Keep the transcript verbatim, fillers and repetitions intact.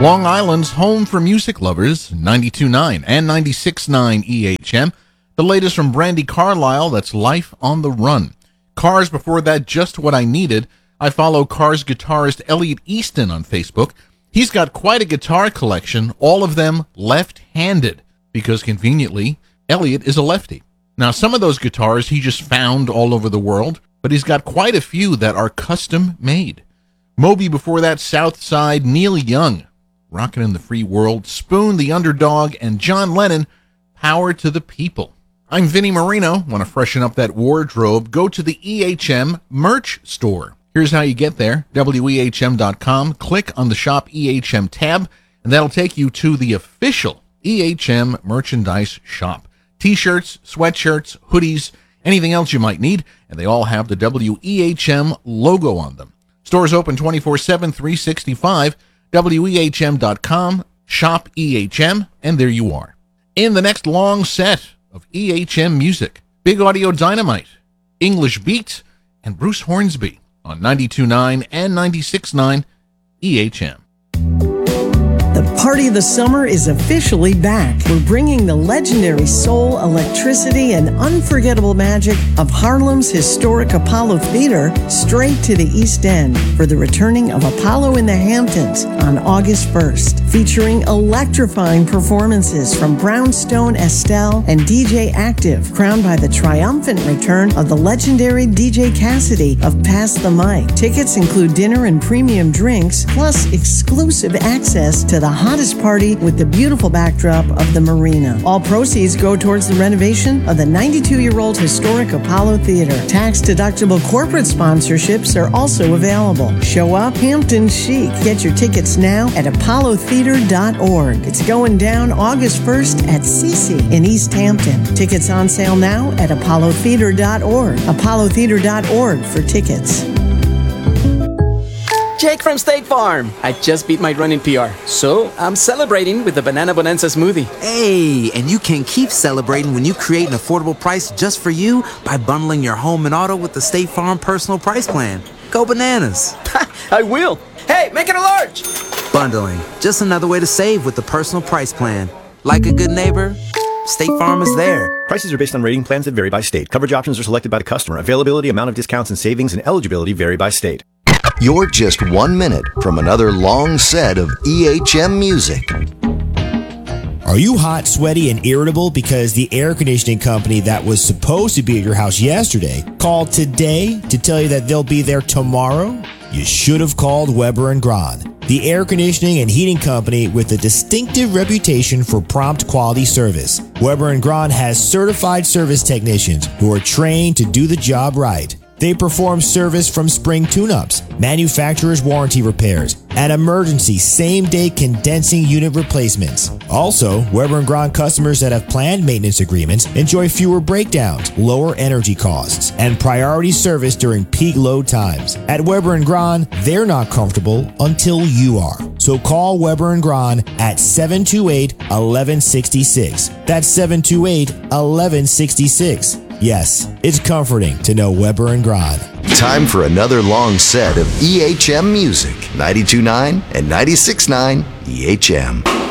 Long Island's home for music lovers, ninety-two point nine and ninety-six point nine E H M. The latest from Brandi Carlile, that's Life on the Run. Cars, before that, Just What I Needed. I follow Cars guitarist Elliot Easton on Facebook. He's got quite a guitar collection, all of them left-handed, because conveniently, Elliot is a lefty. Now, some of those guitars he just found all over the world, but he's got quite a few that are custom-made. Moby, before that, Southside, Neil Young, Rockin' in the Free World, Spoon, The Underdog, and John Lennon, Power to the People. I'm Vinnie Marino. Want to freshen up that wardrobe? Go to the E H M merch store. Here's how you get there. W E H M dot com. Click on the Shop E H M tab, and that'll take you to the official E H M merchandise shop. T-shirts, sweatshirts, hoodies, anything else you might need, and they all have the W E H M logo on them. Stores open twenty-four seven, three sixty-five. W E H M dot com, Shop E H M, and there you are. In the next long set of E H M music, Big Audio Dynamite, English Beat, and Bruce Hornsby on ninety-two point nine and ninety-six point nine E H M. The party of the summer is officially back. We're bringing the legendary soul, electricity, and unforgettable magic of Harlem's historic Apollo Theater straight to the East End for the returning of Apollo in the Hamptons on August first, featuring electrifying performances from Brownstone Estelle and D J Active, crowned by the triumphant return of the legendary D J Cassidy of Pass the Mic. Tickets include dinner and premium drinks, plus exclusive access to the hottest party with the beautiful backdrop of the marina. All proceeds go towards the renovation of the ninety-two-year-old historic Apollo Theater. Tax-deductible corporate sponsorships are also available. Show up Hampton chic. Get your tickets now at apollo theater dot org. It's going down August first at Cece in East Hampton. Tickets on sale now at apollo theater dot org. apollo theater dot org for tickets. Jake from State Farm. I just beat my running P R, so I'm celebrating with the Banana Bonanza smoothie. Hey, and you can keep celebrating when you create an affordable price just for you by bundling your home and auto with the State Farm Personal Price Plan. Go bananas. I will. Hey, make it a large. Bundling, just another way to save with the Personal Price Plan. Like a good neighbor, State Farm is there. Prices are based on rating plans that vary by state. Coverage options are selected by the customer. Availability, amount of discounts and savings, and eligibility vary by state. You're just one minute from another long set of E H M music. Are you hot, sweaty, and irritable because the air conditioning company that was supposed to be at your house yesterday called today to tell you that they'll be there tomorrow? You should have called Weber and Gran, the air conditioning and heating company with a distinctive reputation for prompt quality service. Weber and Gran has certified service technicians who are trained to do the job right. They perform service from spring tune-ups, manufacturer's warranty repairs, and emergency same-day condensing unit replacements. Also, Weber and Gran customers that have planned maintenance agreements enjoy fewer breakdowns, lower energy costs, and priority service during peak load times. At Weber and Gran, they're not comfortable until you are. So call Weber and Gran at seven two eight, one one six six. That's seven two eight, one one six six. Yes, it's comforting to know Weber and Gran. Time for another long set of E H M music. ninety-two point nine and ninety-six point nine E H M.